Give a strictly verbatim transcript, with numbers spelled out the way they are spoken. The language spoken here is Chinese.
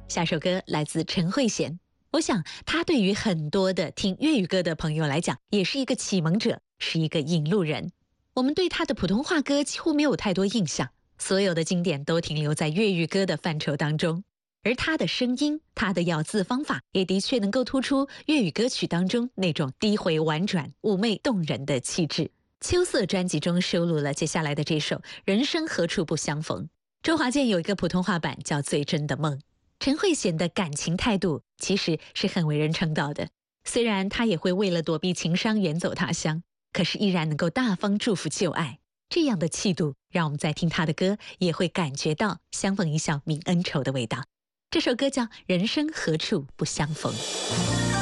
下首歌来自陈慧娴，我想她对于很多的听粤语歌的朋友来讲，也是一个启蒙者，是一个引路人。我们对她的普通话歌几乎没有太多印象，所有的经典都停留在粤语歌的范畴当中。而她的声音，她的咬字方法，也的确能够突出粤语歌曲当中那种低回婉转、妩媚动人的气质。秋色专辑中收录了接下来的这首《人生何处不相逢》。周华健有一个普通话版叫《最真的梦》。陈慧娴的感情态度其实是很为人称道的，虽然她也会为了躲避情伤远走他乡，可是依然能够大方祝福旧爱。这样的气度，让我们在听她的歌也会感觉到相逢一笑泯恩仇的味道。这首歌叫《人生何处不相逢》。